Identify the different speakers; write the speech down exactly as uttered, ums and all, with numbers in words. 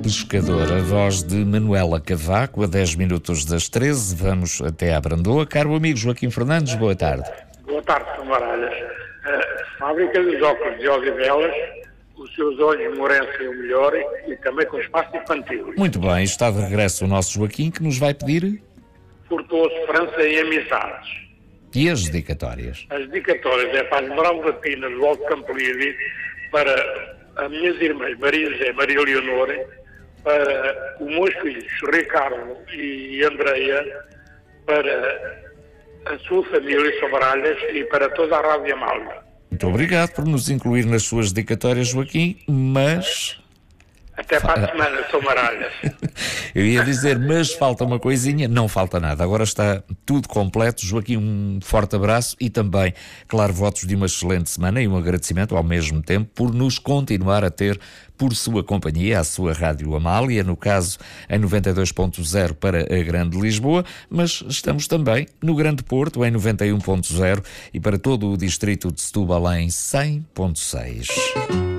Speaker 1: Pescador, a voz de Manuela Cavaco, a dez minutos das treze, vamos até à Brandoa. Caro amigo Joaquim Fernandes, boa tarde.
Speaker 2: Boa tarde, São Baralhas. A fábrica dos óculos de Odivelas, os seus olhos merecem o melhor e também com espaço infantil.
Speaker 1: Muito bem, está de regresso o nosso Joaquim, que nos vai pedir...
Speaker 2: Furtou-se França e amizades.
Speaker 1: E as dedicatórias?
Speaker 2: As dedicatórias é para as Esmeralda Pina do Alto Campolide, para as minhas irmãs Maria José e Maria Leonor, para os meus filhos Ricardo e Andreia, para a sua família São Baralhas e para toda a Rádio Amália.
Speaker 1: Muito obrigado por nos incluir nas suas dedicatórias, Joaquim, mas...
Speaker 2: Até para a semana, São Baralhas.
Speaker 1: Eu ia dizer, mas falta uma coisinha. Não falta nada. Agora está tudo completo. Joaquim, um forte abraço e também, claro, votos de uma excelente semana e um agradecimento ao mesmo tempo por nos continuar a ter por sua companhia, a sua Rádio Amália, no caso em noventa e dois ponto zero para a Grande Lisboa, mas estamos também no Grande Porto em noventa e um ponto zero e para todo o distrito de Setúbal em cem ponto seis.